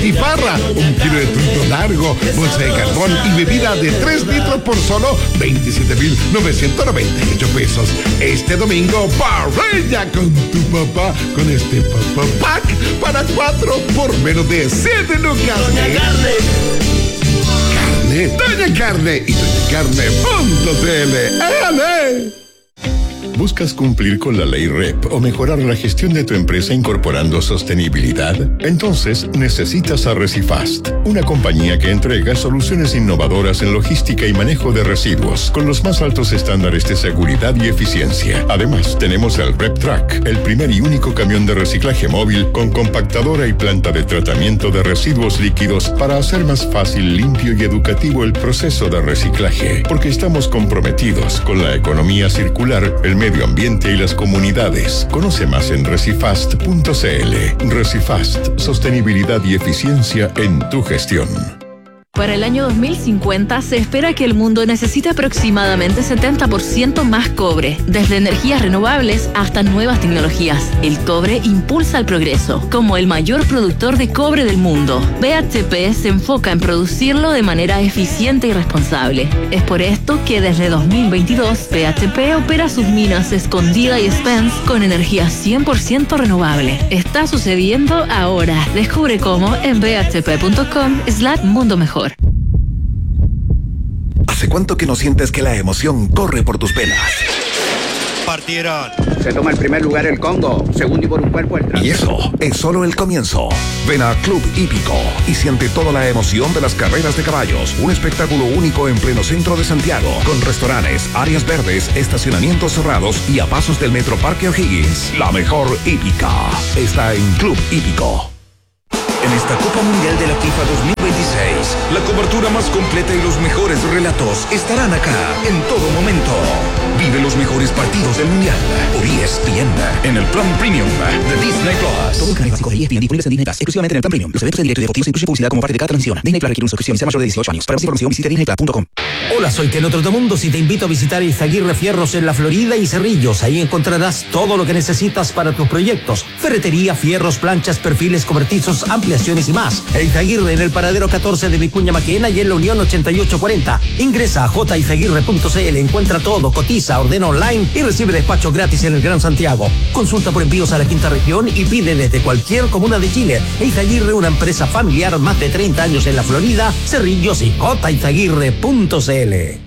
butifarra, 1 kilo de trutto largo, bolsa de carbón y bebida de 3 litros por solo 27,998 pesos. Este domingo, parrilla con tu papá, con este Papá Pack para 4 por menos de 7 lucas. Doña Carne. Doña Carne y doñacarne.cl. ¡Ale! ¿Buscas cumplir con la ley REP o mejorar la gestión de tu empresa incorporando sostenibilidad? Entonces necesitas a Recifast, una compañía que entrega soluciones innovadoras en logística y manejo de residuos con los más altos estándares de seguridad y eficiencia. Además, tenemos el REP Track, el primer y único camión de reciclaje móvil con compactadora y planta de tratamiento de residuos líquidos para hacer más fácil, limpio y educativo el proceso de reciclaje, porque estamos comprometidos con la economía circular, el medio ambiente y las comunidades. Conoce más en recifast.cl. Recifast, sostenibilidad y eficiencia en tu gestión. Para el año 2050 se espera que el mundo necesite aproximadamente 70% más cobre, desde energías renovables hasta nuevas tecnologías. El cobre impulsa el progreso. Como el mayor productor de cobre del mundo, BHP se enfoca en producirlo de manera eficiente y responsable. Es por esto que desde 2022 BHP opera sus minas Escondida y Spence con energía 100% renovable. Está sucediendo ahora. Descubre cómo en bhp.com/mundo mejor. ¿Hace cuánto que no sientes que la emoción corre por tus venas? Partieron. Se toma el primer lugar el Congo, segundo y por un cuerpo el Y eso es solo el comienzo. Ven a Club Hípico y siente toda la emoción de las carreras de caballos. Un espectáculo único en pleno centro de Santiago, con restaurantes, áreas verdes, estacionamientos cerrados y a pasos del Metro Parque O'Higgins. La mejor hípica está en Club Hípico. En esta Copa Mundial de la FIFA 2026, la cobertura más completa y los mejores relatos estarán acá en todo momento. Vive los mejores partidos del Mundial por ESPN en el plan Premium de Disney Plus. Todos los canales básicos de ESPN disponibles en Disney Plus, exclusivamente en el plan Premium. Los eventos en directo y deportivos incluyen publicidad como parte de cada transmisión. Disney Plus requiere una suscripción y sea mayor de 18 años. Para más información visite disneyplus.com. Hola, soy Keno Trotamundos y te invito a visitar Izaguirre Fierros en la Florida y Cerrillos. Ahí encontrarás todo lo que necesitas para tus proyectos: ferretería, fierros, planchas, perfiles, cobertizos, ampliaciones y más. Izaguirre en el paradero 14 de Vicuña Maquena y en la Unión 8840. Ingresa a jizaguirre.cl, encuentra todo, cotiza, ordena online y recibe despacho gratis en el Gran Santiago. Consulta por envíos a la quinta región y pide desde cualquier comuna de Chile. Izaguirre, una empresa familiar, más de 30 años en la Florida, Cerrillos y jizaguirre.cl.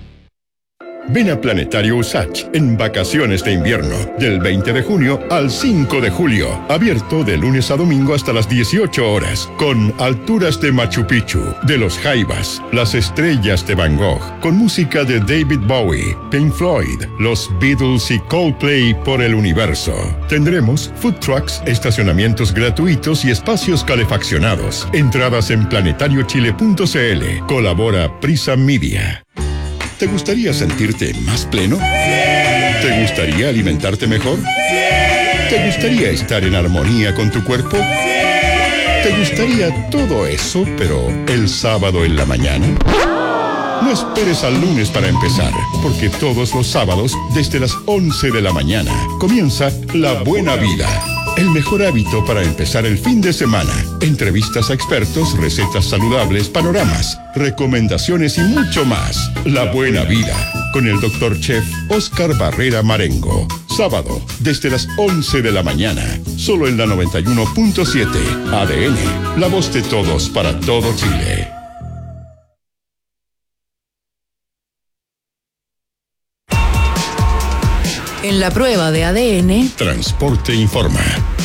Ven a Planetario Usach en vacaciones de invierno, del 20 de junio al 5 de julio. Abierto de lunes a domingo hasta las 18 horas, con alturas de Machu Picchu, de los Jaivas, las estrellas de Van Gogh, con música de David Bowie, Pink Floyd, los Beatles y Coldplay por el universo. Tendremos food trucks, estacionamientos gratuitos y espacios calefaccionados. Entradas en planetariochile.cl. Colabora Prisa Media. ¿Te gustaría sentirte más pleno? ¿Te gustaría alimentarte mejor? ¿Te gustaría estar en armonía con tu cuerpo? ¿Te gustaría todo eso, pero el sábado en la mañana? No esperes al lunes para empezar, porque todos los sábados, desde las 11 de la mañana, comienza La Buena Vida. El mejor hábito para empezar el fin de semana. Entrevistas a expertos, recetas saludables, panoramas, recomendaciones y mucho más. La Buena Vida, con el Dr. Chef Oscar Barrera Marengo. Sábado, desde las 11 de la mañana. Solo en la 91.7. ADN, la voz de todos para todo Chile. En la prueba de ADN, Transporte Informa.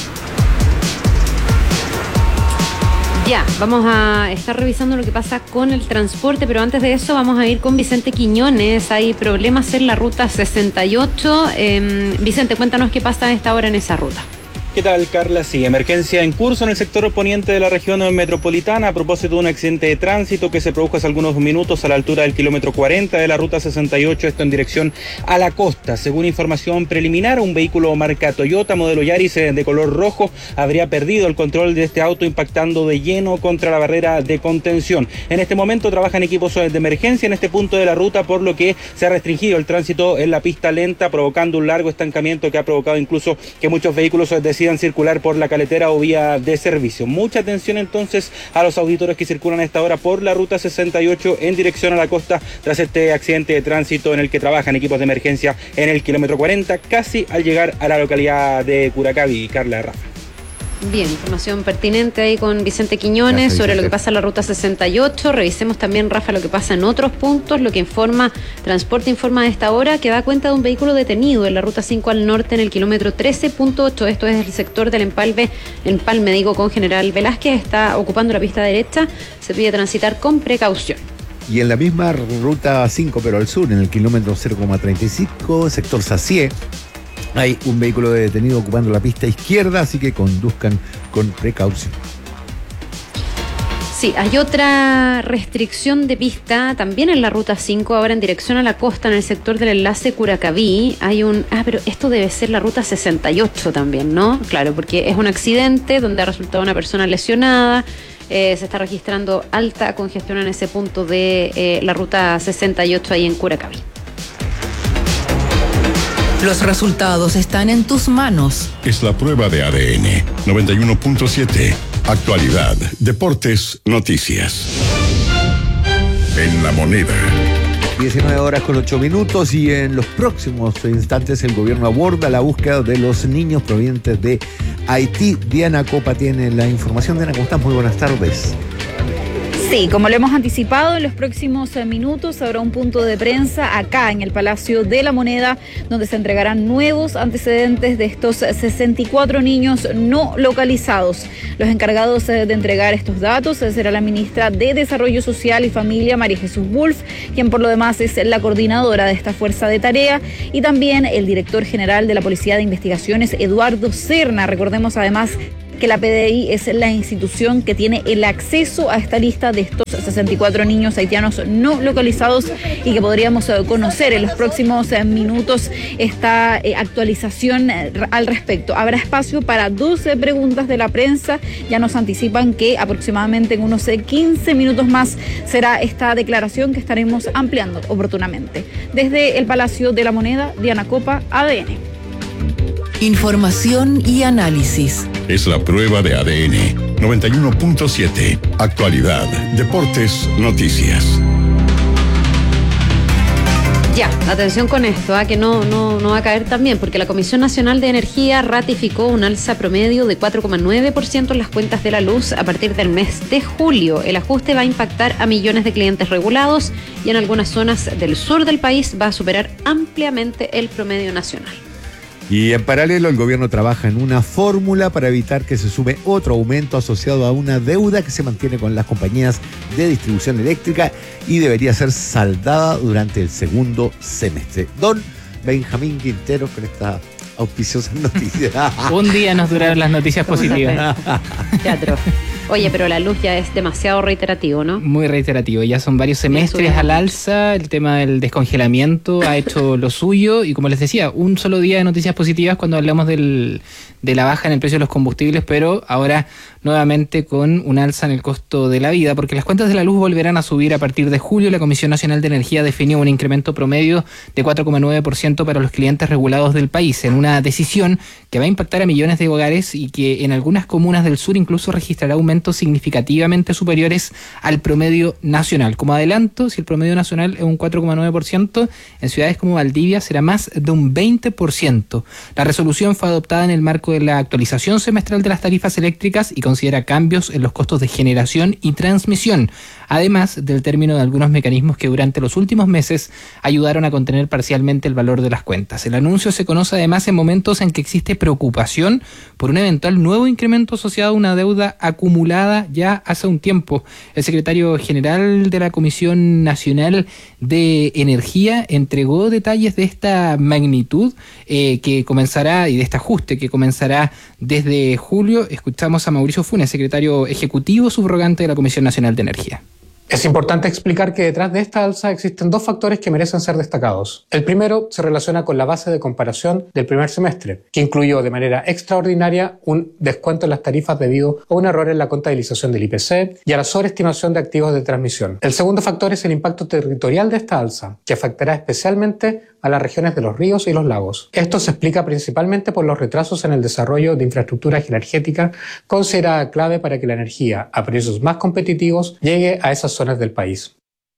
Ya, vamos a estar revisando lo que pasa con el transporte, pero antes de eso vamos a ir con Vicente Quiñones. Hay problemas en la ruta 68. Vicente, cuéntanos qué pasa a esta hora en esa ruta. ¿Qué tal, Carla? Sí, emergencia en curso en el sector poniente de la región metropolitana a propósito de un accidente de tránsito que se produjo hace algunos minutos a la altura del kilómetro 40 de la ruta 68, esto en dirección a la costa. Según información preliminar, un vehículo marca Toyota modelo Yaris de color rojo habría perdido el control de este auto impactando de lleno contra la barrera de contención. En este momento trabajan equipos de emergencia en este punto de la ruta, por lo que se ha restringido el tránsito en la pista lenta, provocando un largo estancamiento que ha provocado incluso que muchos vehículos decidan decidan circular por la caletera o vía de servicio. Mucha atención entonces a los auditores que circulan a esta hora por la ruta 68 en dirección a la costa tras este accidente de tránsito en el que trabajan equipos de emergencia en el kilómetro 40, casi al llegar a la localidad de Curacaví. Carla, Rafa. Bien, información pertinente ahí con Vicente Quiñones sobre lo que pasa en la ruta 68. Revisemos también, Rafa, lo que pasa en otros puntos. Lo que informa Transporte informa a esta hora que da cuenta de un vehículo detenido en la ruta 5 al norte en el kilómetro 13.8. Esto es el sector del Empalme, con General Velázquez. Está ocupando la pista derecha. Se pide transitar con precaución. Y en la misma ruta 5, pero al sur, en el kilómetro 0,35, sector Sacié, hay un vehículo detenido ocupando la pista izquierda, así que conduzcan con precaución. Sí, hay otra restricción de pista también en la ruta 5, ahora en dirección a la costa, en el sector del enlace Curacaví. Hay pero esto debe ser la ruta 68 también, ¿no? Claro, porque es un accidente donde ha resultado una persona lesionada. Se está registrando alta congestión en ese punto de la ruta 68 ahí en Curacaví. Los resultados están en tus manos. Es la prueba de ADN 91.7. Actualidad, deportes, noticias. En la moneda. 19 horas con 8 minutos y en los próximos instantes el gobierno aborda la búsqueda de los niños provenientes de Haití. Diana Copa tiene la información. Diana, ¿cómo estás? Muy buenas tardes. Sí, como lo hemos anticipado, en los próximos minutos habrá un punto de prensa acá en el Palacio de la Moneda, donde se entregarán nuevos antecedentes de estos 64 niños no localizados. Los encargados de entregar estos datos será la ministra de Desarrollo Social y Familia, María Jesús Wolf, quien por lo demás es la coordinadora de esta fuerza de tarea, y también el director general de la Policía de Investigaciones, Eduardo Serna. Recordemos además que la PDI es la institución que tiene el acceso a esta lista de estos 64 niños haitianos no localizados y que podríamos conocer en los próximos minutos esta actualización al respecto. Habrá espacio para 12 preguntas de la prensa. Ya nos anticipan que aproximadamente en unos 15 minutos más será esta declaración que estaremos ampliando oportunamente. Desde el Palacio de la Moneda, Diana Copa, ADN. Información y análisis. Es la prueba de ADN 91.7. Actualidad, deportes, noticias. Ya, atención con esto, que no va a caer también, porque la Comisión Nacional de Energía ratificó un alza promedio de 4,9% en las cuentas de la luz a partir del mes de julio. El ajuste va a impactar a millones de clientes regulados y en algunas zonas del sur del país va a superar ampliamente el promedio nacional. Y en paralelo el gobierno trabaja en una fórmula para evitar que se sume otro aumento asociado a una deuda que se mantiene con las compañías de distribución eléctrica y debería ser saldada durante el segundo semestre. Don Benjamín Quintero con esta auspiciosa noticia. Un día nos duraron las noticias positivas. Teatro. Oye, pero la luz ya es demasiado reiterativo, ¿no? Muy reiterativo, ya son varios semestres al alza, el tema del descongelamiento ha hecho lo suyo y como les decía, un solo día de noticias positivas cuando hablamos de la baja en el precio de los combustibles, pero ahora nuevamente con un alza en el costo de la vida, porque las cuentas de la luz volverán a subir a partir de julio. La Comisión Nacional de Energía definió un incremento promedio de 4,9% para los clientes regulados del país, en una decisión que va a impactar a millones de hogares y que en algunas comunas del sur incluso registrará aumentos significativamente superiores al promedio nacional. Como adelanto, si el promedio nacional es un 4,9%, en ciudades como Valdivia será más de un 20%. La resolución fue adoptada en el marco de la actualización semestral de las tarifas eléctricas y considera cambios en los costos de generación y transmisión, además del término de algunos mecanismos que durante los últimos meses ayudaron a contener parcialmente el valor de las cuentas. El anuncio se conoce además en momentos en que existe preocupación por un eventual nuevo incremento asociado a una deuda acumulada ya hace un tiempo. El secretario general de la Comisión Nacional de Energía entregó detalles de esta magnitud que comenzará y de este ajuste que comenzará desde julio. Escuchamos a Mauricio Funes, secretario ejecutivo subrogante de la Comisión Nacional de Energía. Es importante explicar que detrás de esta alza existen dos factores que merecen ser destacados. El primero se relaciona con la base de comparación del primer semestre, que incluyó de manera extraordinaria un descuento en las tarifas debido a un error en la contabilización del IPC y a la sobreestimación de activos de transmisión. El segundo factor es el impacto territorial de esta alza, que afectará especialmente a las regiones de los ríos y los lagos. Esto se explica principalmente por los retrasos en el desarrollo de infraestructura energética considerada clave para que la energía a precios más competitivos llegue a esas zonas del país.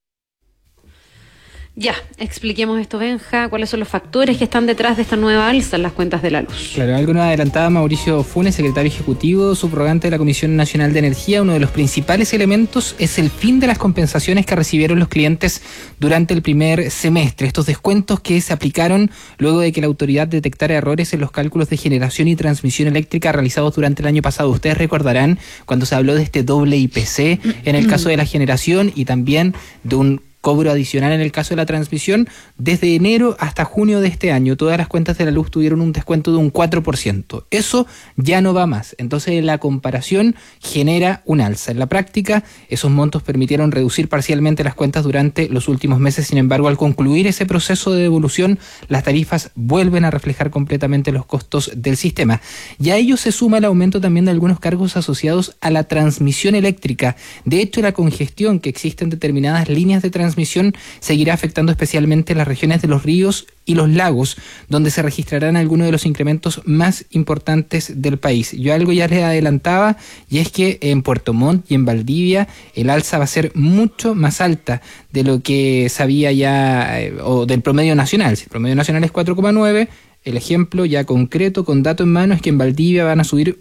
Ya, expliquemos esto, Benja, cuáles son los factores que están detrás de esta nueva alza en las cuentas de la luz. Claro, algo nos adelantaba Mauricio Funes, secretario ejecutivo subrogante de la Comisión Nacional de Energía. Uno de los principales elementos es el fin de las compensaciones que recibieron los clientes durante el primer semestre. Estos descuentos que se aplicaron luego de que la autoridad detectara errores en los cálculos de generación y transmisión eléctrica realizados durante el año pasado. Ustedes recordarán cuando se habló de este doble IPC en el caso de la generación y también de un cobro adicional en el caso de la transmisión. Desde enero hasta junio de este año, todas las cuentas de la luz tuvieron un descuento de un 4%. Eso ya no va más. Entonces, la comparación genera un alza. En la práctica, esos montos permitieron reducir parcialmente las cuentas durante los últimos meses. Sin embargo, al concluir ese proceso de devolución, las tarifas vuelven a reflejar completamente los costos del sistema. Y a ello se suma el aumento también de algunos cargos asociados a la transmisión eléctrica. De hecho, la congestión que existe en determinadas líneas de transmisión seguirá afectando especialmente las regiones de los ríos y los lagos, donde se registrarán algunos de los incrementos más importantes del país. Yo algo ya les adelantaba, y es que en Puerto Montt y en Valdivia el alza va a ser mucho más alta de lo que sabía ya, o del promedio nacional. Si el promedio nacional es 4,9%, el ejemplo ya concreto, con dato en mano, es que en Valdivia van a subir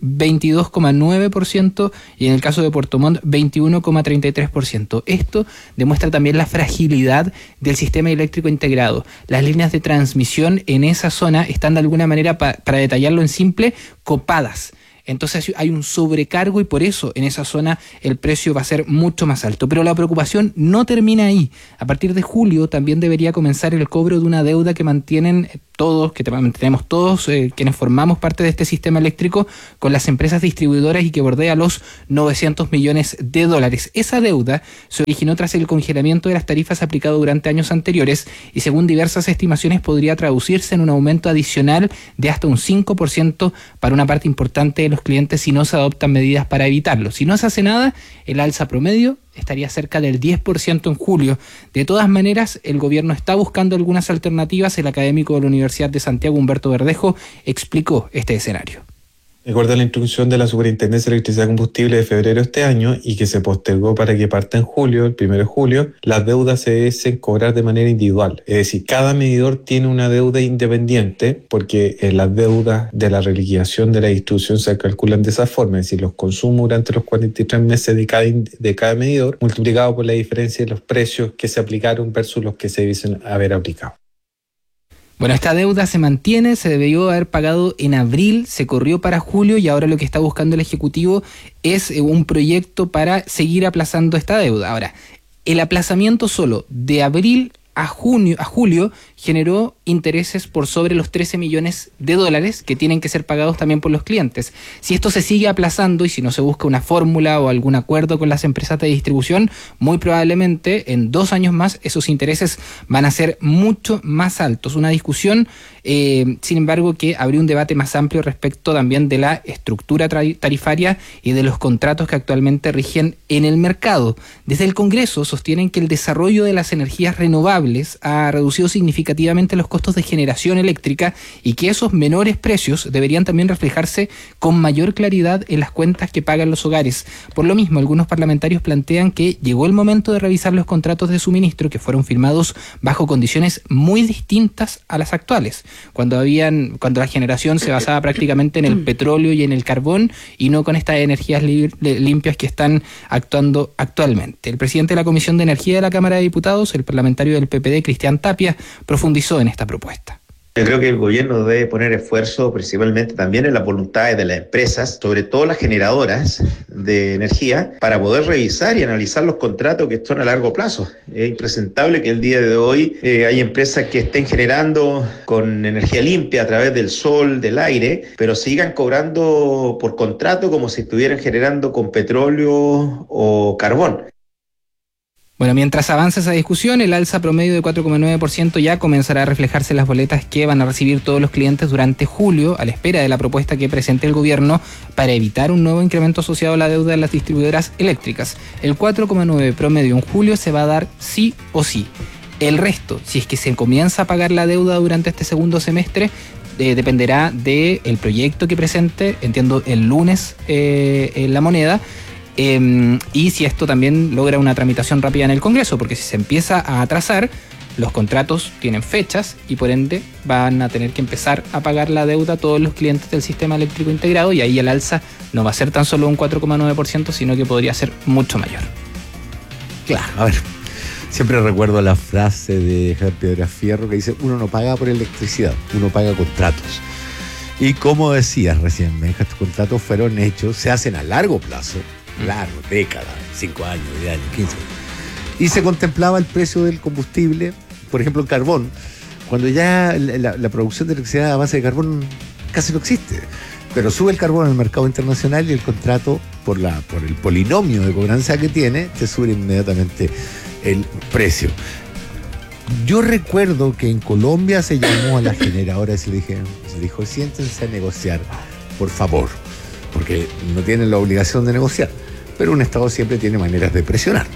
22,9% y en el caso de Puerto Montt 21,33%. Esto demuestra también la fragilidad del sistema eléctrico integrado. Las líneas de transmisión en esa zona están de alguna manera, para detallarlo en simple, copadas. Entonces hay un sobrecargo y por eso en esa zona el precio va a ser mucho más alto. Pero la preocupación no termina ahí. A partir de julio también debería comenzar el cobro de una deuda que mantienen todos, que mantenemos todos quienes formamos parte de este sistema eléctrico con las empresas distribuidoras y que bordea los $900 millones. Esa deuda se originó tras el congelamiento de las tarifas aplicado durante años anteriores y según diversas estimaciones podría traducirse en un aumento adicional de hasta un 5% para una parte importante de los clientes si no se adoptan medidas para evitarlo. Si no se hace nada, el alza promedio estaría cerca del 10% en julio. De todas maneras, el gobierno está buscando algunas alternativas. El académico de la Universidad de Santiago, Humberto Verdejo, explicó este escenario. Recuerda la instrucción de la Superintendencia de Electricidad y Combustible de febrero de este año y que se postergó para que parta en julio, el 1 de julio, las deudas se deben cobrar de manera individual. Es decir, cada medidor tiene una deuda independiente porque las deudas de la reliquidación de la distribución se calculan de esa forma, es decir, los consumos durante los 43 meses de cada medidor multiplicado por la diferencia de los precios que se aplicaron versus los que se dicen haber aplicado. Bueno, esta deuda se mantiene, se debió haber pagado en abril, se corrió para julio y ahora lo que está buscando el Ejecutivo es un proyecto para seguir aplazando esta deuda. Ahora, el aplazamiento solo de abril a julio generó intereses por sobre los $13 millones que tienen que ser pagados también por los clientes. Si esto se sigue aplazando y si no se busca una fórmula o algún acuerdo con las empresas de distribución, muy probablemente en 2 años más esos intereses van a ser mucho más altos. Una discusión, sin embargo, que abrió un debate más amplio respecto también de la estructura tarifaria y de los contratos que actualmente rigen en el mercado. Desde el Congreso sostienen que el desarrollo de las energías renovables ha reducido significativamente los costos de generación eléctrica y que esos menores precios deberían también reflejarse con mayor claridad en las cuentas que pagan los hogares. Por lo mismo, algunos parlamentarios plantean que llegó el momento de revisar los contratos de suministro que fueron firmados bajo condiciones muy distintas a las actuales, cuando la generación se basaba prácticamente en el petróleo y en el carbón y no con estas energías limpias que están actuando actualmente. El presidente de la Comisión de Energía de la Cámara de Diputados, el parlamentario del PPD, Cristian Tapia, profundizó en esta propuesta. Yo creo que el gobierno debe poner esfuerzo principalmente también en las voluntades de las empresas, sobre todo las generadoras de energía, para poder revisar y analizar los contratos que son a largo plazo. Es impresentable que el día de hoy hay empresas que estén generando con energía limpia a través del sol, del aire, pero sigan cobrando por contrato como si estuvieran generando con petróleo o carbón. Bueno, mientras avanza esa discusión, el alza promedio de 4,9% ya comenzará a reflejarse en las boletas que van a recibir todos los clientes durante julio, a la espera de la propuesta que presente el gobierno para evitar un nuevo incremento asociado a la deuda de las distribuidoras eléctricas. El 4,9% promedio en julio se va a dar sí o sí. El resto, si es que se comienza a pagar la deuda durante este segundo semestre, dependerá del proyecto que presente, entiendo, el lunes en La Moneda. Y si esto también logra una tramitación rápida en el Congreso, porque si se empieza a atrasar, los contratos tienen fechas y por ende van a tener que empezar a pagar la deuda a todos los clientes del sistema eléctrico integrado, y ahí el alza no va a ser tan solo un 4,9%, sino que podría ser mucho mayor. Claro, a ver, siempre recuerdo la frase de Javier Piedra Fierro que dice: uno no paga por electricidad, uno paga contratos. Y como decías recién, estos contratos fueron hechos, se hacen a largo plazo, décadas, 5 años, 10 años, 15 años. Y se contemplaba el precio del combustible, por ejemplo el carbón, cuando ya la producción de electricidad a base de carbón casi no existe. Pero sube el carbón en el mercado internacional y el contrato, por el polinomio de cobranza que tiene, te sube inmediatamente el precio. Yo recuerdo que en Colombia se llamó a las generadoras y se dijo: siéntense a negociar, por favor, porque no tienen la obligación de negociar, pero un Estado siempre tiene maneras de presionar.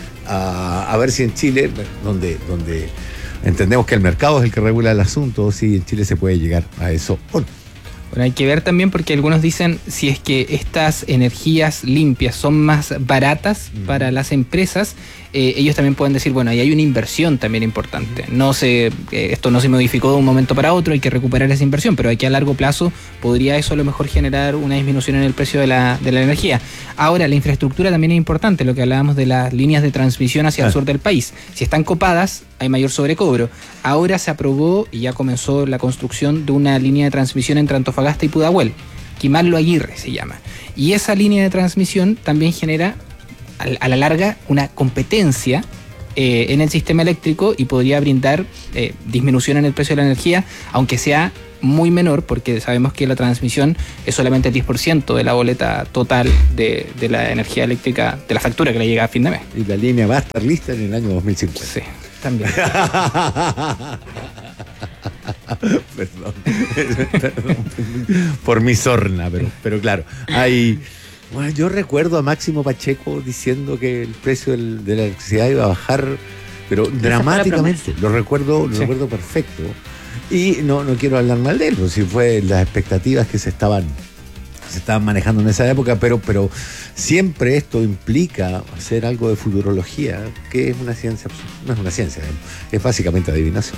A ver si en Chile, donde entendemos que el mercado es el que regula el asunto, si en Chile se puede llegar a eso o no. Bueno, hay que ver también, porque algunos dicen si es que estas energías limpias son más baratas para las empresas, ellos también pueden decir, bueno, ahí hay una inversión también importante. Esto no se modificó de un momento para otro, hay que recuperar esa inversión, pero aquí a largo plazo podría eso a lo mejor generar una disminución en el precio de la energía. Ahora, la infraestructura también es importante, lo que hablábamos de las líneas de transmisión hacia el sur del país. Si están copadas, hay mayor sobrecobro. Ahora se aprobó y ya comenzó la construcción de una línea de transmisión entre Antofagasta y Pudahuel, Quimarlo Aguirre se llama. Y esa línea de transmisión también genera a la larga una competencia en el sistema eléctrico y podría brindar disminución en el precio de la energía, aunque sea muy menor, porque sabemos que la transmisión es solamente el 10% de la boleta total de la energía eléctrica, de la factura que le llega a fin de mes. Y la línea va a estar lista en el año 2050. Sí, también. Perdón. Por mi sorna, pero claro, bueno, yo recuerdo a Máximo Pacheco diciendo que el precio de la electricidad iba a bajar, pero dramáticamente. Lo recuerdo perfecto. Y no quiero hablar mal de él, pues si fue las expectativas que se estaban manejando en esa época, pero siempre esto implica hacer algo de futurología, que es una ciencia, no es una ciencia, es básicamente adivinación.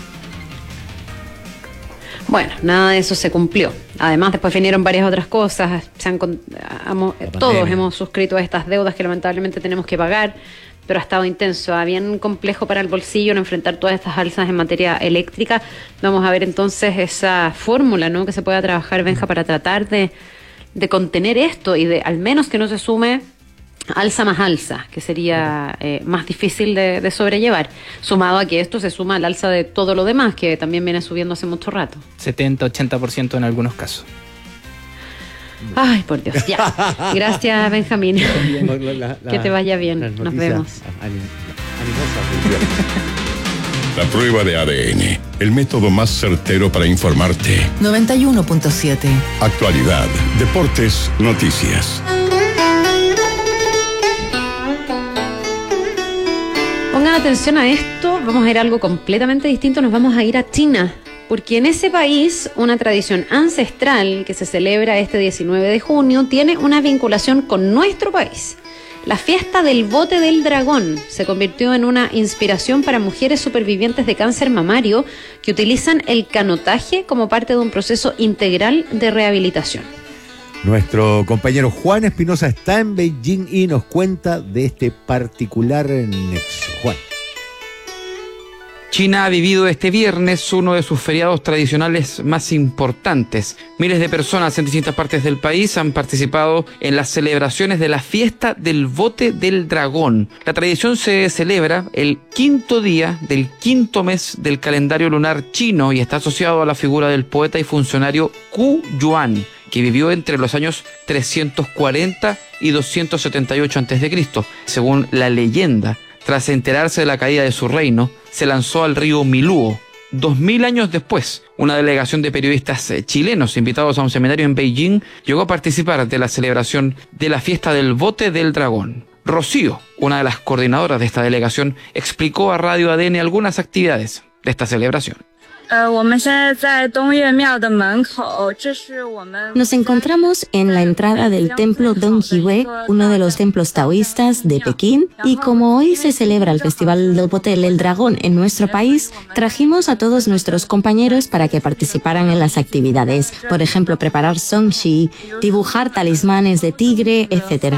Bueno, nada de eso se cumplió. Además, después vinieron varias otras cosas. Todos hemos suscrito a estas deudas que lamentablemente tenemos que pagar, pero ha estado intenso, bien complejo para el bolsillo en enfrentar todas estas alzas en materia eléctrica. Vamos a ver entonces esa fórmula, ¿no?, que se pueda trabajar, Benja, para tratar de contener esto y de al menos que no se sume alza más alza, que sería más difícil de sobrellevar, sumado a que esto se suma al alza de todo lo demás, que también viene subiendo hace mucho rato. 70-80% en algunos casos. Ay, por Dios, ya. Gracias, Benjamín. Que te vaya bien. Nos vemos. La prueba de ADN, el método más certero para informarte. 91.7. Actualidad, deportes, noticias. Pongan atención a esto, vamos a ir a algo completamente distinto, nos vamos a ir a China, porque en ese país una tradición ancestral que se celebra este 19 de junio tiene una vinculación con nuestro país. La fiesta del bote del dragón se convirtió en una inspiración para mujeres supervivientes de cáncer mamario que utilizan el canotaje como parte de un proceso integral de rehabilitación. Nuestro compañero Juan Espinosa está en Beijing y nos cuenta de este particular nexo. Juan. China ha vivido este viernes uno de sus feriados tradicionales más importantes. Miles de personas en distintas partes del país han participado en las celebraciones de la fiesta del bote del dragón. La tradición se celebra el quinto día del quinto mes del calendario lunar chino y está asociado a la figura del poeta y funcionario Qu Yuan, que vivió entre los años 340 y 278 a.C. Según la leyenda, tras enterarse de la caída de su reino, se lanzó al río Milúo. 2000 años después, una delegación de periodistas chilenos invitados a un seminario en Beijing llegó a participar de la celebración de la fiesta del bote del dragón. Rocío, una de las coordinadoras de esta delegación, explicó a Radio ADN algunas actividades de esta celebración. Nos encontramos en la entrada del templo Donghue, uno de los templos taoístas de Pekín, y como hoy se celebra el Festival del Bote del Dragón en nuestro país, trajimos a todos nuestros compañeros para que participaran en las actividades, por ejemplo, preparar songxi, dibujar talismanes de tigre, etc.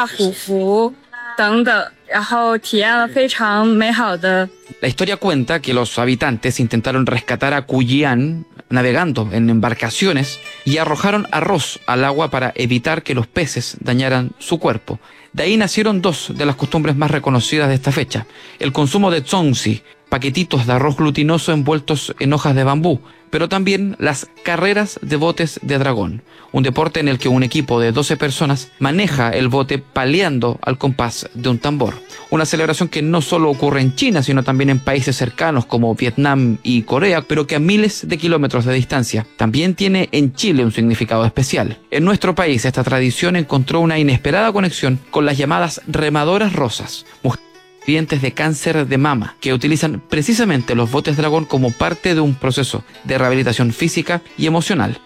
La historia cuenta que los habitantes intentaron rescatar a Cuyán navegando en embarcaciones y arrojaron arroz al agua para evitar que los peces dañaran su cuerpo. De ahí nacieron dos de las costumbres más reconocidas de esta fecha: el consumo de zongzi, paquetitos de arroz glutinoso envueltos en hojas de bambú, pero también las carreras de botes de dragón, un deporte en el que un equipo de 12 personas maneja el bote paleando al compás de un tambor. Una celebración que no solo ocurre en China, sino también en países cercanos como Vietnam y Corea, pero que a miles de kilómetros de distancia también tiene en Chile un significado especial. En nuestro país, esta tradición encontró una inesperada conexión con las llamadas remadoras rosas, pacientes de cáncer de mama, que utilizan precisamente los botes dragón como parte de un proceso de rehabilitación física y emocional.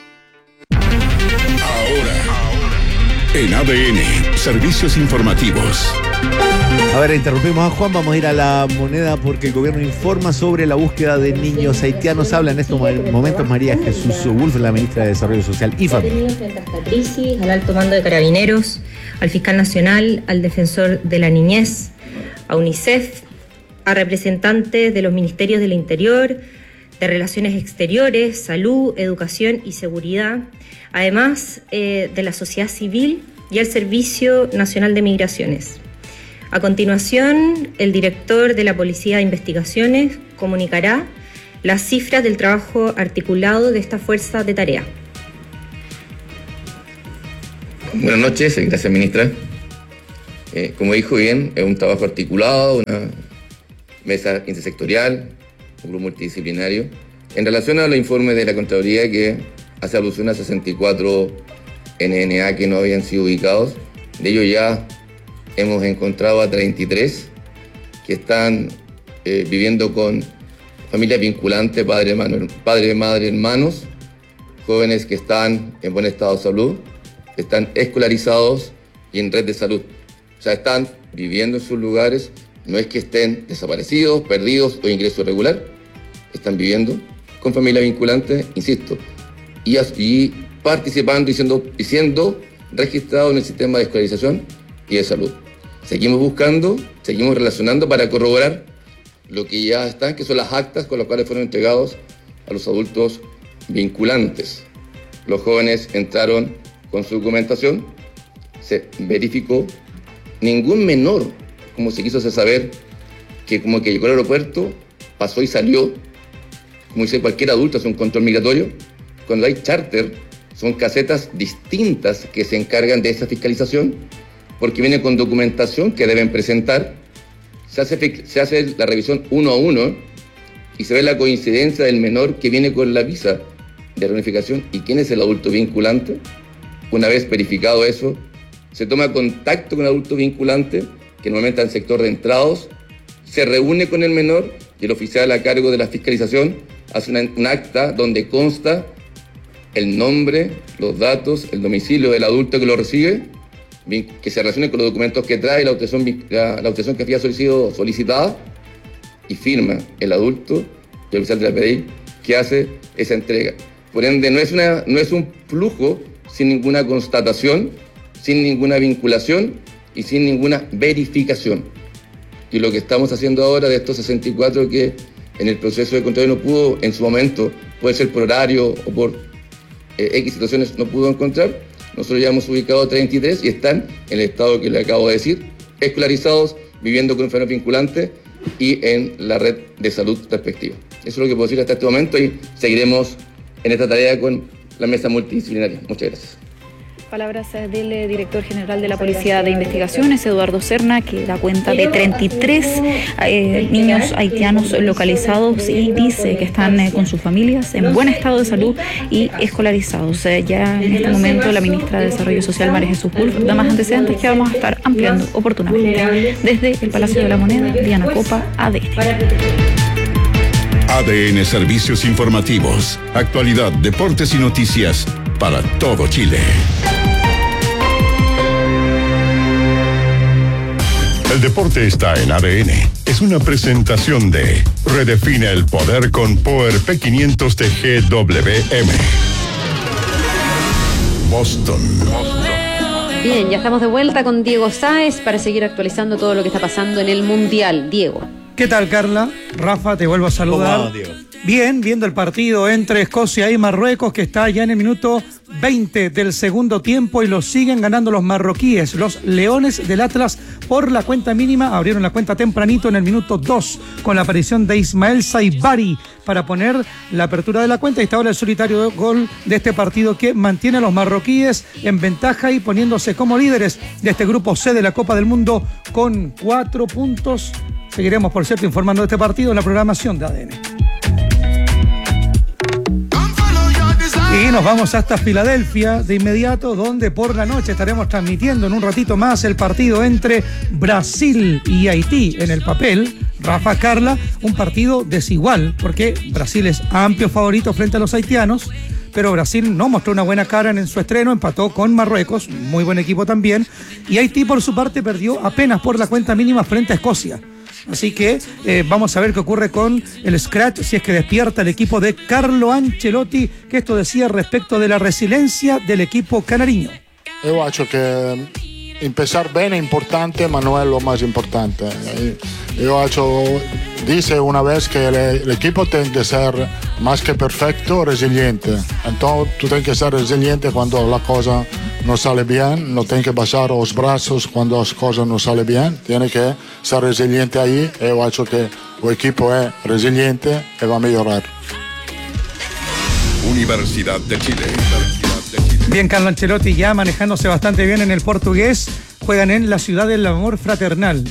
En ADN, servicios informativos. A ver, interrumpimos a Juan, vamos a ir a la moneda porque el gobierno informa sobre la búsqueda de niños haitianos. Habla en estos momentos María Jesús Wolf, la ministra de Desarrollo Social y Familia. Frente a esta crisis, al alto mando de Carabineros, al fiscal nacional, al defensor de la niñez, a UNICEF, a representantes de los ministerios del Interior, de Relaciones Exteriores, Salud, Educación y Seguridad, además de la sociedad civil y al Servicio Nacional de Migraciones. A continuación, el director de la Policía de Investigaciones comunicará las cifras del trabajo articulado de esta fuerza de tarea. Buenas noches, gracias ministra. Como dijo bien, es un trabajo articulado, una mesa intersectorial, un grupo multidisciplinario. En relación a los informes de la Contraloría que hace alusión a 64 NNA que no habían sido ubicados, de ellos ya hemos encontrado a 33 que están viviendo con familias vinculantes, padre, madre, hermanos, jóvenes que están en buen estado de salud, están escolarizados y en red de salud. O sea, están viviendo en sus lugares, no es que estén desaparecidos, perdidos o ingreso irregular, están viviendo con familia vinculante, insisto, y participando y siendo registrados en el sistema de escolarización y de salud. Seguimos buscando, seguimos relacionando para corroborar lo que ya están, que son las actas con las cuales fueron entregados a los adultos vinculantes. Los jóvenes entraron con su documentación, se verificó. Ningún menor, como se quiso hacer saber, que como que llegó al aeropuerto, pasó y salió, como dice cualquier adulto, es un control migratorio. Cuando hay charter, son casetas distintas que se encargan de esa fiscalización, porque viene con documentación que deben presentar, se hace la revisión uno a uno y se ve la coincidencia del menor que viene con la visa de reunificación y quién es el adulto vinculante. Una vez verificado eso, se toma contacto con el adulto vinculante, que normalmente está en el sector de entrados, se reúne con el menor y el oficial a cargo de la fiscalización hace un acta donde consta el nombre, los datos, el domicilio del adulto que lo recibe, que se relacione con los documentos que trae, la autorización que había sido solicitada, y firma el adulto y el oficial de la PDI que hace esa entrega. Por ende, no es un flujo sin ninguna constatación, sin ninguna vinculación y sin ninguna verificación. Y lo que estamos haciendo ahora de estos 64 que en el proceso de control no pudo en su momento, puede ser por horario o por X situaciones no pudo encontrar, nosotros ya hemos ubicado 33 y están en el estado que le acabo de decir, escolarizados, viviendo con enfermedades vinculantes y en la red de salud respectiva. Eso es lo que puedo decir hasta este momento y seguiremos en esta tarea con la mesa multidisciplinaria. Muchas gracias. Palabras del director general de la Policía de Investigaciones, Eduardo Serna, que da cuenta de 33 niños haitianos localizados y dice que están con sus familias en buen estado de salud y escolarizados. Ya en este momento la ministra de Desarrollo Social, María Jesús Wolf, da más antecedentes que vamos a estar ampliando oportunamente. Desde el Palacio de la Moneda, Diana Copa, ADN. ADN Servicios Informativos. Actualidad, deportes y noticias para todo Chile. El deporte está en ADN. Es una presentación de Redefine el poder con Power P500 de GWM. Boston. Bien, ya estamos de vuelta con Diego Sáez para seguir actualizando todo lo que está pasando en el Mundial. Diego. ¿Qué tal, Carla? Rafa, te vuelvo a saludar. ¿Cómo va, Diego? Bien, viendo el partido entre Escocia y Marruecos, que está ya en el minuto 20 del segundo tiempo y lo siguen ganando los marroquíes. Los Leones del Atlas por la cuenta mínima abrieron la cuenta tempranito en el minuto 2 con la aparición de Ismael Saibari para poner la apertura de la cuenta. Y está ahora el solitario gol de este partido que mantiene a los marroquíes en ventaja y poniéndose como líderes de este grupo C de la Copa del Mundo con 4 puntos. Seguiremos, por cierto, informando de este partido en la programación de ADN. Y nos vamos hasta Filadelfia de inmediato, donde por la noche estaremos transmitiendo en un ratito más el partido entre Brasil y Haití. En el papel, Rafa, Carla, un partido desigual, porque Brasil es amplio favorito frente a los haitianos, pero Brasil no mostró una buena cara en su estreno, empató con Marruecos, muy buen equipo también, y Haití por su parte perdió apenas por la cuenta mínima frente a Escocia. Así que vamos a ver qué ocurre con el scratch, si es que despierta el equipo de Carlo Ancelotti, que esto decía respecto de la resiliencia del equipo canariño. Yo acho que empezar bien es importante, pero no es lo más importante. Yo acho, dice una vez que el equipo tiene que ser más que perfecto, resiliente. Entonces tú tienes que ser resiliente cuando la cosa no sale bien, no tienes que bajar los brazos cuando las cosas no salen bien, tienes que ser resiliente ahí. Yo acho que el equipo es resiliente y va a mejorar. Universidad de Chile. Bien, Carlo Ancelotti ya manejándose bastante bien en el portugués. Juegan en la ciudad del amor fraternal,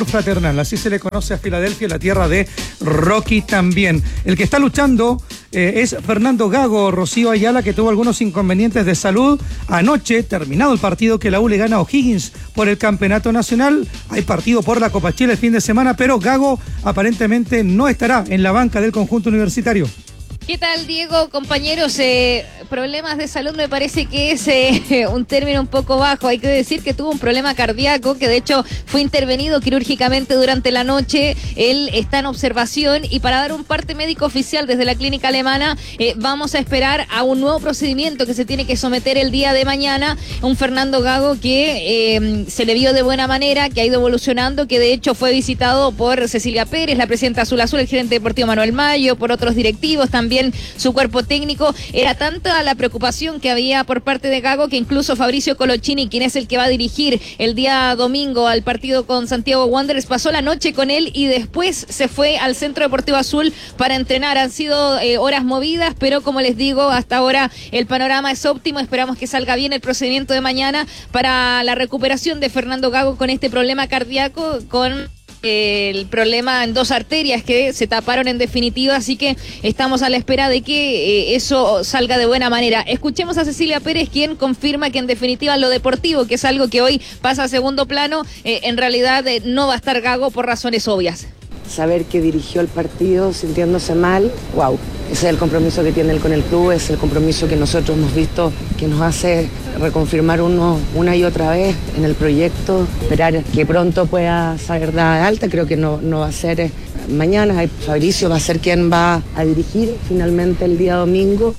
así se le conoce a Filadelfia, la tierra de Rocky también. El que está luchando es Fernando Gago, Rocío Ayala, que tuvo algunos inconvenientes de salud. Anoche, terminado el partido, que la U le gana a O'Higgins por el campeonato nacional. Hay partido por la Copa Chile el fin de semana, pero Gago aparentemente no estará en la banca del conjunto universitario. ¿Qué tal, Diego? Compañeros, problemas de salud me parece que es un término un poco bajo. Hay que decir que tuvo un problema cardíaco que de hecho fue intervenido quirúrgicamente durante la noche. Él está en observación y para dar un parte médico oficial desde la clínica alemana vamos a esperar a un nuevo procedimiento que se tiene que someter el día de mañana. Un Fernando Gago que se le vio de buena manera, que ha ido evolucionando, que de hecho fue visitado por Cecilia Pérez, la presidenta Azul Azul, el gerente deportivo Manuel Mayo, por otros directivos también. Su cuerpo técnico, era tanta la preocupación que había por parte de Gago que incluso Fabricio Colochini, quien es el que va a dirigir el día domingo al partido con Santiago Wanderers, pasó la noche con él y después se fue al Centro Deportivo Azul para entrenar. Han sido horas movidas, pero como les digo, hasta ahora el panorama es óptimo. Esperamos que salga bien el procedimiento de mañana para la recuperación de Fernando Gago con este problema cardíaco, con el problema en 2 arterias que se taparon en definitiva, así que estamos a la espera de que eso salga de buena manera. Escuchemos a Cecilia Pérez, quien confirma que en definitiva lo deportivo, que es algo que hoy pasa a segundo plano, en realidad no va a estar Gago por razones obvias. Saber que dirigió el partido sintiéndose mal, wow, ese es el compromiso que tiene él con el club, es el compromiso que nosotros hemos visto, que nos hace reconfirmar una y otra vez en el proyecto, esperar que pronto pueda salir de alta. Creo que no va a ser mañana, Fabricio va a ser quien va a dirigir finalmente el día domingo.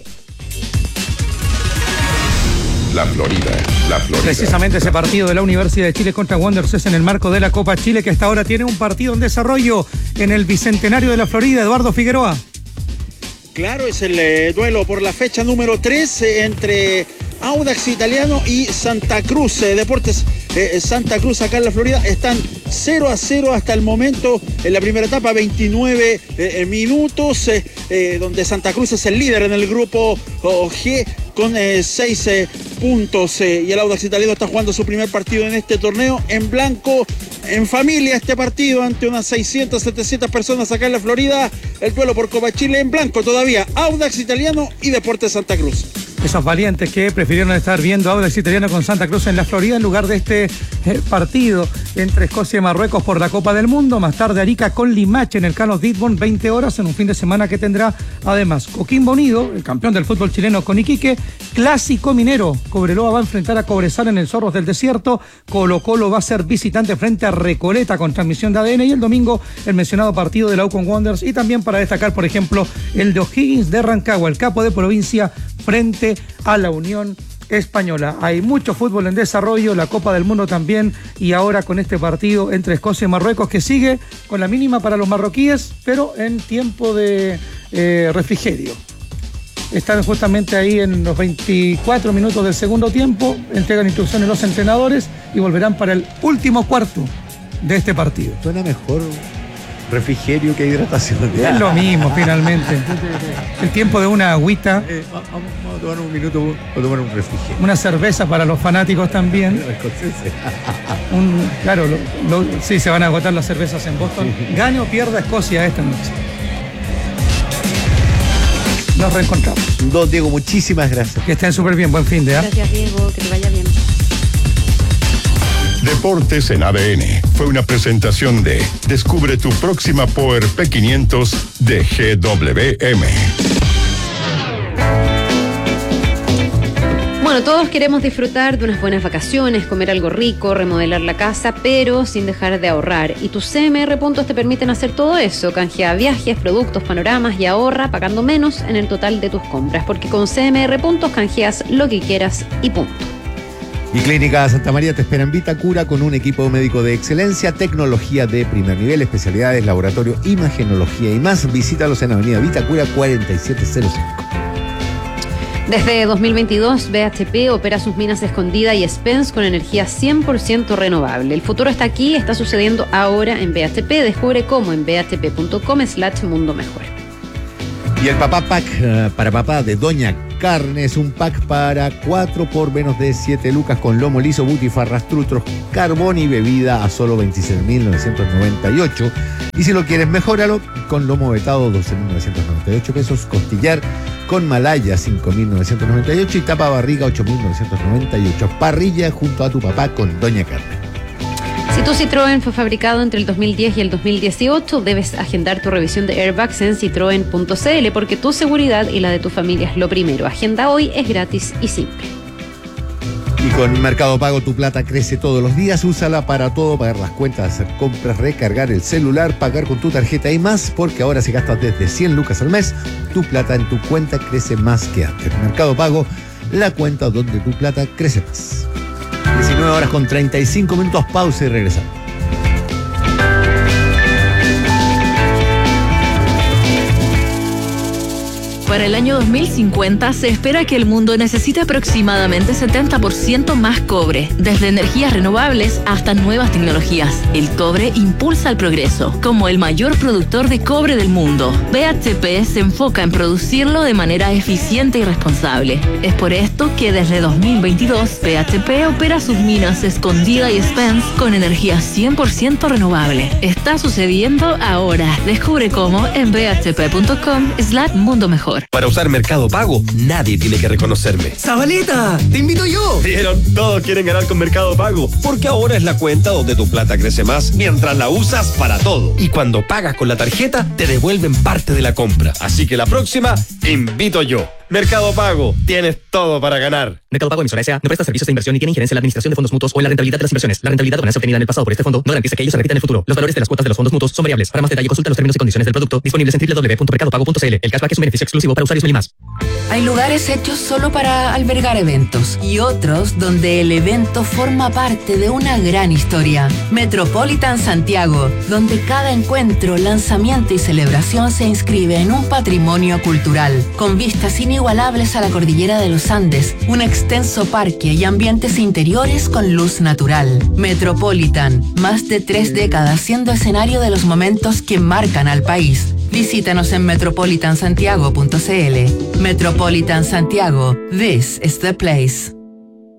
La Florida. Precisamente ese partido de la Universidad de Chile contra Wanderers es en el marco de la Copa Chile, que hasta ahora tiene un partido en desarrollo en el Bicentenario de la Florida. Eduardo Figueroa. Claro, es el duelo por la fecha número 3 entre Audax Italiano y Santa Cruz. Deportes Santa Cruz acá en la Florida están 0-0 hasta el momento en la primera etapa, 29 minutos, donde Santa Cruz es el líder en el grupo G con 6 puntos. Y el Audax Italiano está jugando su primer partido en este torneo en blanco, en familia, este partido ante unas 600, 700 personas acá en la Florida. El duelo por Copa Chile en blanco todavía, Audax Italiano y Deportes Santa Cruz. Esos valientes que prefirieron estar viendo Audax Italiano con Santa Cruz en la Florida en lugar de este partido entre Escocia y Marruecos por la Copa del Mundo. Más tarde Arica con Limache en el Carlos Ditborn, 20 horas en un fin de semana que tendrá además Coquimbo Unido, el campeón del fútbol chileno, con Iquique. Clásico minero, Cobreloa va a enfrentar a Cobresal en el Zorros del Desierto. Colo Colo va a ser visitante frente a Recoleta con transmisión de ADN, y el domingo el mencionado partido de la U con Wanderers, y también para destacar, por ejemplo, el de O'Higgins de Rancagua, el capo de provincia, frente a la Unión Española. Hay mucho fútbol en desarrollo, la Copa del Mundo también, y ahora con este partido entre Escocia y Marruecos, que sigue con la mínima para los marroquíes, pero en tiempo de refrigerio. Están justamente ahí en los 24 minutos del segundo tiempo, entregan instrucciones los entrenadores y volverán para el último cuarto de este partido. Suena mejor refrigerio que hidratación. Es lo mismo, finalmente. El tiempo de una agüita. Vamos a tomar un minuto, a tomar un refrigerio. Una cerveza para los fanáticos también. Claro, sí, se van a agotar las cervezas en Boston. Sí. Gane o pierda Escocia esta noche. Nos reencontramos. Don Diego, muchísimas gracias. Que estén súper bien, buen fin de. Gracias, Diego, que te vaya bien. Deportes en ADN fue una presentación de Descubre tu próxima Power P500 de GWM. Bueno, todos queremos disfrutar de unas buenas vacaciones, comer algo rico, remodelar la casa, pero sin dejar de ahorrar. Y tus CMR Puntos te permiten hacer todo eso. Canjea viajes, productos, panoramas y ahorra pagando menos en el total de tus compras. Porque con CMR Puntos canjeas lo que quieras y punto. Y Clínica Santa María te espera en Vitacura con un equipo médico de excelencia, tecnología de primer nivel, especialidades, laboratorio, imagenología y más. Visítalos en Avenida Vitacura 4705. Desde 2022, BHP opera sus minas Escondida y Spence con energía 100% renovable. El futuro está aquí, está sucediendo ahora en BHP. Descubre cómo en bhp.com/mundo mejor. Y el Papá Pack para papá de Doña Carnes, un pack para 4 por menos de 7 lucas con lomo liso, butifarras, trutros, carbón y bebida a solo 26.998. Y si lo quieres, mejóralo con lomo vetado, 12.998 pesos, costillar con malaya, 5.998 y tapa barriga, 8.998. Parrilla junto a tu papá con Doña Carnes. Si tu Citroën fue fabricado entre el 2010 y el 2018, debes agendar tu revisión de airbags en citroen.cl porque tu seguridad y la de tu familia es lo primero. Agenda hoy, es gratis y simple. Y con Mercado Pago tu plata crece todos los días. Úsala para todo, pagar las cuentas, hacer compras, recargar el celular, pagar con tu tarjeta y más, porque ahora si gastas desde 100 lucas al mes, tu plata en tu cuenta crece más que antes. Mercado Pago, la cuenta donde tu plata crece más. 19 horas con 35 minutos, pausa y regresamos. Para el año 2050 se espera que el mundo necesite aproximadamente 70% más cobre, desde energías renovables hasta nuevas tecnologías. El cobre impulsa el progreso. Como el mayor productor de cobre del mundo, BHP se enfoca en producirlo de manera eficiente y responsable. Es por esto que desde 2022 BHP opera sus minas Escondida y Spence con energía 100% renovable. Está sucediendo ahora. Descubre cómo en bhp.com/mundo mejor. Para usar Mercado Pago, nadie tiene que reconocerme. ¡Zabaleta! ¡Te invito yo! Pero todos quieren ganar con Mercado Pago, porque ahora es la cuenta donde tu plata crece más mientras la usas para todo. Y cuando pagas con la tarjeta, te devuelven parte de la compra. Así que la próxima, invito yo. Mercado Pago, tienes todo para ganar. Mercado Pago Emisora S.A. no presta servicios de inversión ni tiene injerencia en la administración de fondos mutuos o en la rentabilidad de las inversiones. La rentabilidad o ganancia obtenida en el pasado por este fondo no garantiza que ellos se repitan en el futuro. Los valores de las cuotas de los fondos mutuos son variables. Para más detalle, consulta los términos y condiciones del producto disponibles en www.mercadopago.cl. El cashback es un beneficio exclusivo para usuarios Meli+. Hay lugares hechos solo para albergar eventos y otros donde el evento forma parte de una gran historia. Metropolitan Santiago, donde cada encuentro, lanzamiento y celebración se inscribe en un patrimonio cultural, con vistas inigualables a la cordillera de los Andes, un extenso parque y ambientes interiores con luz natural. Metropolitan, más de 3 décadas siendo escenario de los momentos que marcan al país. Visítanos en metropolitansantiago.cl. Metropolitan Santiago, this is the place.